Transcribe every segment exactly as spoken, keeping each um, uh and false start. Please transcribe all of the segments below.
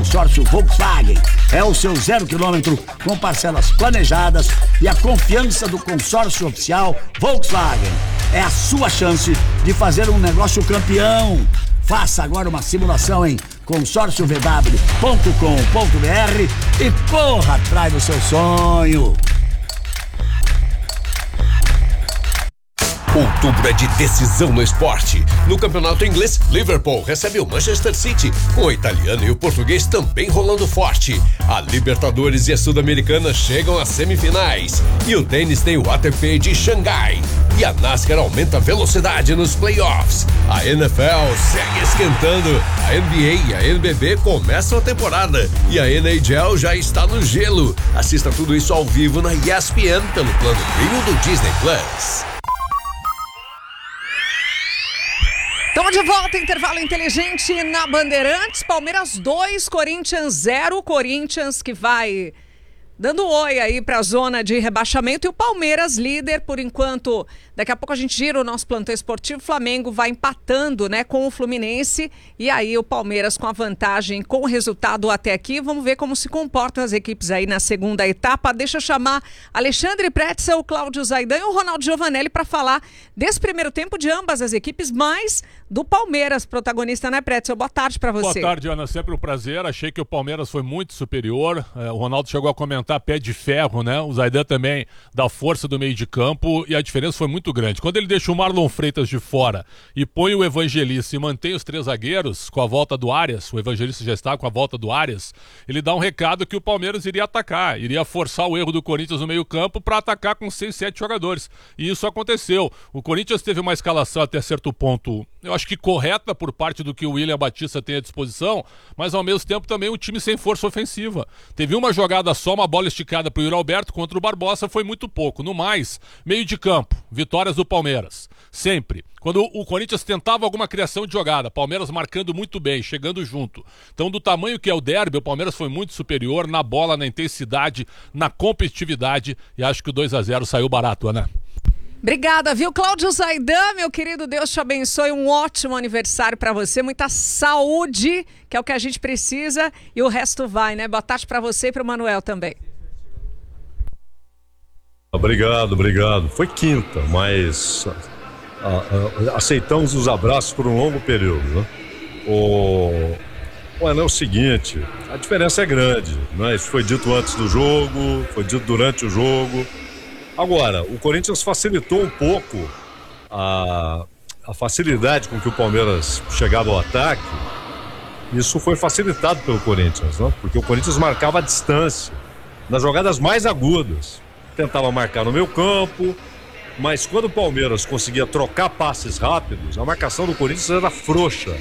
Consórcio Volkswagen. É o seu zero quilômetro com parcelas planejadas e a confiança do consórcio oficial Volkswagen. É a sua chance de fazer um negócio campeão. Faça agora uma simulação em consórcio v w ponto com ponto b r e corra atrás do seu sonho. Outubro é de decisão no esporte. No campeonato inglês, Liverpool recebe o Manchester City, com o italiano e o português também rolando forte. A Libertadores e a Sul-Americana chegam às semifinais. E o tênis tem o A T P de Xangai. E a NASCAR aumenta a velocidade nos playoffs. A N F L segue esquentando. A N B A e a N B B começam a temporada. E a N H L já está no gelo. Assista tudo isso ao vivo na E S P N pelo plano Premium do Disney Plus. Estamos de volta, intervalo inteligente na Bandeirantes. Palmeiras dois, Corinthians zero. Corinthians que vai dando oi aí para a zona de rebaixamento. E o Palmeiras líder por enquanto. Daqui a pouco a gente gira o nosso plantão esportivo. O Flamengo vai empatando, né, com o Fluminense. E aí o Palmeiras com a vantagem, com o resultado até aqui. Vamos ver como se comportam as equipes aí na segunda etapa. Deixa eu chamar Alexandre Pretzel, Cláudio Zaidan e o Ronaldo Giovanelli para falar desse primeiro tempo de ambas as equipes, mas do Palmeiras, protagonista, né, Pretzel? Boa tarde para você. Boa tarde, Ana. Sempre um prazer. Achei que o Palmeiras foi muito superior. É, o Ronaldo chegou a comentar pé de ferro, né? O Zaidan também da força do meio de campo e a diferença foi muito grande. Quando ele deixa o Marlon Freitas de fora e põe o Evangelista e mantém os três zagueiros com a volta do Arias, o Evangelista já está com a volta do Arias, ele dá um recado que o Palmeiras iria atacar, iria forçar o erro do Corinthians no meio campo para atacar com seis, sete jogadores. E isso aconteceu. O Corinthians teve uma escalação até certo ponto, eu acho que correta por parte do que o William Batista tem à disposição, mas ao mesmo tempo também um time sem força ofensiva. Teve uma jogada só, uma bola esticada para o Yuri Alberto contra o Barbosa, foi muito pouco. No mais, meio de campo, vitórias do Palmeiras, sempre. Quando o Corinthians tentava alguma criação de jogada, Palmeiras marcando muito bem, chegando junto. Então, do tamanho que é o derby, o Palmeiras foi muito superior na bola, na intensidade, na competitividade, e acho que o dois a zero saiu barato, Ana. Obrigada, viu? Cláudio Zaidan, meu querido, Deus te abençoe, um ótimo aniversário para você, muita saúde, que é o que a gente precisa, e o resto vai, né? Boa tarde para você e para o Manuel também. Obrigado, obrigado. Foi quinta, mas a, a, aceitamos os abraços por um longo período, né? O, Bueno, é o seguinte, a diferença é grande, né? Isso foi dito antes do jogo, foi dito durante o jogo. Agora, o Corinthians facilitou um pouco a, a facilidade com que o Palmeiras chegava ao ataque. Isso foi facilitado pelo Corinthians, né? Porque o Corinthians marcava a distância nas jogadas mais agudas. Tentava marcar no meio campo, mas quando o Palmeiras conseguia trocar passes rápidos, a marcação do Corinthians era frouxa.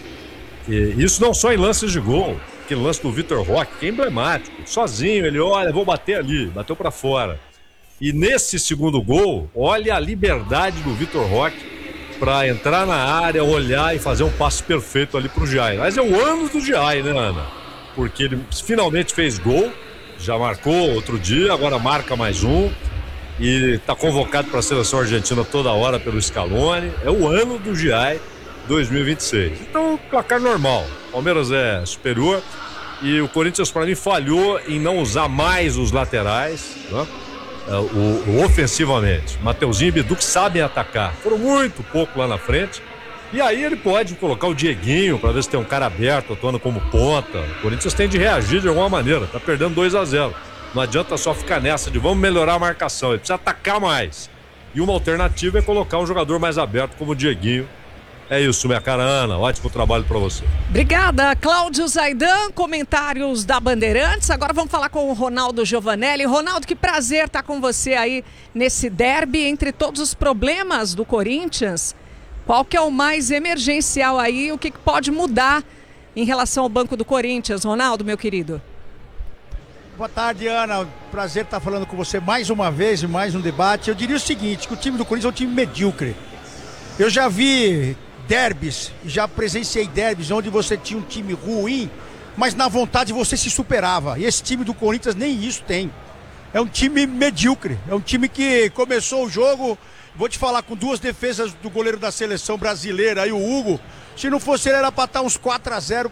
E isso não só em lances de gol, aquele lance do Vitor Roque, que é emblemático. Sozinho, ele olha, vou bater ali, bateu para fora. E nesse segundo gol, olha a liberdade do Vitor Roque para entrar na área, olhar e fazer um passe perfeito ali pro Giai. Mas é o ano do Giai, né, Ana? Porque ele finalmente fez gol, já marcou outro dia, agora marca mais um e está convocado para a seleção argentina toda hora pelo Scaloni. É o ano do Giai dois mil e vinte e seis. Então, placar normal. Palmeiras é superior e o Corinthians, para mim, falhou em não usar mais os laterais, né? O, o, ofensivamente. Mateuzinho e Bidu que sabem atacar. Foram muito pouco lá na frente. E aí ele pode colocar o Dieguinho para ver se tem um cara aberto, atuando como ponta. O Corinthians tem de reagir de alguma maneira. Tá perdendo dois a zero. Não adianta só ficar nessa de vamos melhorar a marcação. Ele precisa atacar mais. E uma alternativa é colocar um jogador mais aberto como o Dieguinho. É isso, minha cara Ana, ótimo trabalho para você. Obrigada, Cláudio Zaidan, comentários da Bandeirantes. Agora vamos falar com o Ronaldo Giovanelli. Ronaldo, que prazer estar com você aí nesse derby. Entre todos os problemas do Corinthians, qual que é o mais emergencial aí? O que pode mudar em relação ao banco do Corinthians? Ronaldo, meu querido. Boa tarde, Ana. Prazer estar falando com você mais uma vez, em mais um debate. Eu diria o seguinte, que o time do Corinthians é um time medíocre. Eu já vi derbys, já presenciei derbys onde você tinha um time ruim, mas na vontade você se superava. E esse time do Corinthians nem isso tem. É um time medíocre, é um time que começou o jogo, vou te falar, com duas defesas do goleiro da seleção brasileira, aí o Hugo. Se não fosse ele, era para estar uns quatro a zero